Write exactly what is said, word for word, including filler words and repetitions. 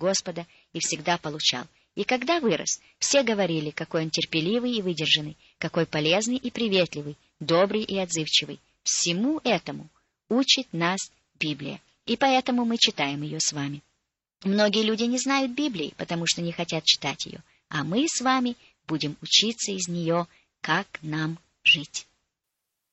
Господа и всегда получал. И когда вырос, все говорили, какой он терпеливый и выдержанный, какой полезный и приветливый, добрый и отзывчивый. Всему этому учит нас Библия, и поэтому мы читаем ее с вами. Многие люди не знают Библии, потому что не хотят читать ее, а мы с вами будем учиться из нее, как нам жить.